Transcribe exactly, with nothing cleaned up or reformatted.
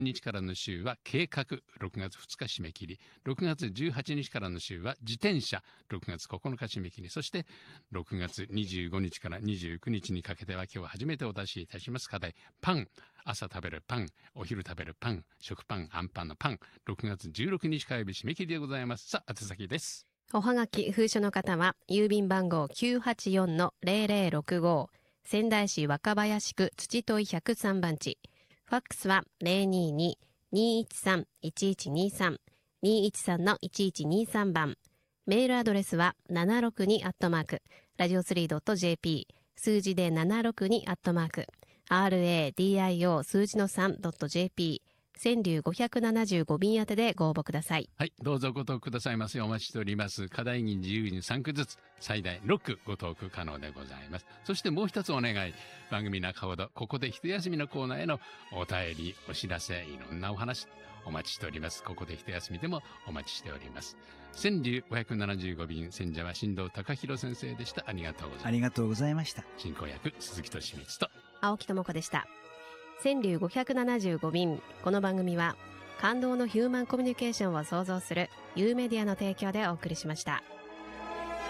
日からの週は計画、ろくがつふつか締め切り、ろくがつじゅうはちにちからの週は自転車、ろくがつここのか締め切り、そしてろくがつにじゅうごにちからにじゅうくにちにかけては今日は初めてお出しいたします課題、パン、朝食べるパン、お昼食べるパン、食パン、あんパンのパン、ろくがつじゅうろくにち火曜日締め切りでございます。さあ、宛先です。 おはがき封書の方は郵便番号 きゅうはちよんのゼロゼロろくご 仙台市若林区土問ひゃくさんばん地、ファックスは ゼロにーにーにーいちさんいちいちにさん にーいちさんのいちいちにさん番、メールアドレスはななろくにアットマークラジオスリードットジェーピー、数字でななろくにアットマーク ラディオ 数字の さんドットジェーピー、川柳ごひゃくななじゅうご便宛てでご応募ください。 はい、どうぞご投句くださいませ。お待ちしております。課題に自由にさん句ずつ、最大ろっ句ご投句可能でございます。そしてもう一つお願い。番組中ほどここで一休みのコーナーへのお便り、お知らせ、いろんなお話お待ちしております。ここで一休みでもお待ちしております。川柳ごひゃくななじゅうご便、選者は新藤貴弘先生でした。ありがとうございます。 ありがとうございました。 進行役鈴木俊光と青木智子でした。川柳ごひゃくななじゅうご便、この番組は感動のヒューマンコミュニケーションを創造するユーメディアの提供でお送りしました。